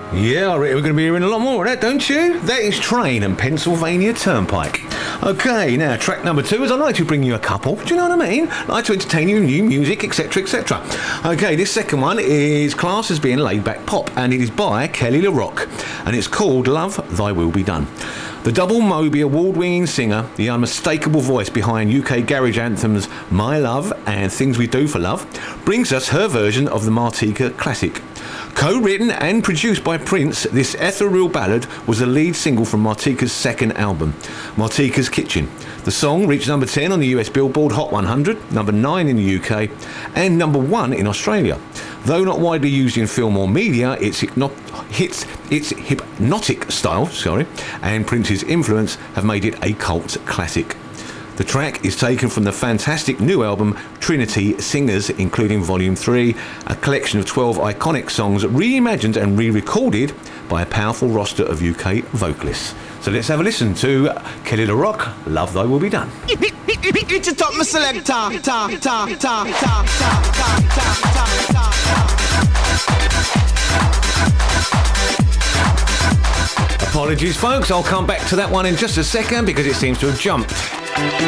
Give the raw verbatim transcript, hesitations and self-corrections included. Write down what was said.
Yeah, I reckon we're going to be hearing a lot more of that, don't you? That is Train and Pennsylvania Turnpike. Okay, now track number two is I like to bring you a couple. Do you know what I mean? I like to entertain you with new music, et cetera, et cetera. Okay, this second one is classed as being laid-back pop, and it is by Kelly LaRock, and it's called Love, Thy Will Be Done. The double Moby award-winning singer, the unmistakable voice behind U K garage anthems My Love and Things We Do for Love, brings us her version of the Martika classic. Co-written and produced by Prince, this ethereal ballad was the lead single from Martika's second album, Martika's Kitchen. The song reached number ten on the U S Billboard Hot one hundred, number nine in the U K, and number one in Australia. Though not widely used in film or media, its, hypno- its, its hypnotic style sorry, and Prince's influence have made it a cult classic. The track is taken from the fantastic new album Trinity Singers, including Volume three, a collection of twelve iconic songs reimagined and re-recorded by a powerful roster of U K vocalists. So let's have a listen to Kelly LaRock, Love Thy Will Be Done. It's a top, my selector. Ta, ta, ta, ta, ta, ta, ta, Apologies, folks. I'll come back to that one in just a second because it seems to have jumped.